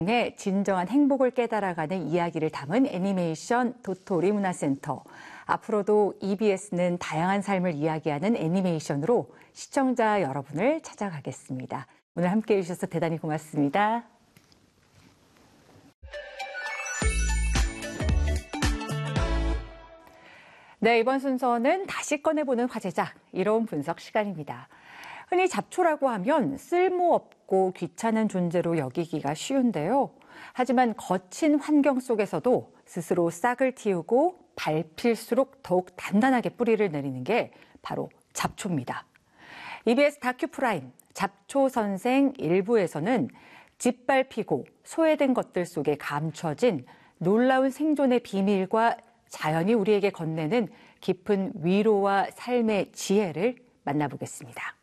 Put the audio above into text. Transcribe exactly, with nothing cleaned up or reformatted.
의 진정한 행복을 깨달아가는 이야기를 담은 애니메이션 도토리 문화센터. 앞으로도 이비에스는 다양한 삶을 이야기하는 애니메이션으로 시청자 여러분을 찾아가겠습니다. 오늘 함께해 주셔서 대단히 고맙습니다. 네, 이번 순서는 다시 꺼내보는 화제작, 이로운 분석 시간입니다. 흔히 잡초라고 하면 쓸모없고 귀찮은 존재로 여기기가 쉬운데요. 하지만 거친 환경 속에서도 스스로 싹을 틔우고 밟힐수록 더욱 단단하게 뿌리를 내리는 게 바로 잡초입니다. 이비에스 다큐 프라임 잡초 선생 일 부에서는 짓밟히고 소외된 것들 속에 감춰진 놀라운 생존의 비밀과 자연이 우리에게 건네는 깊은 위로와 삶의 지혜를 만나보겠습니다.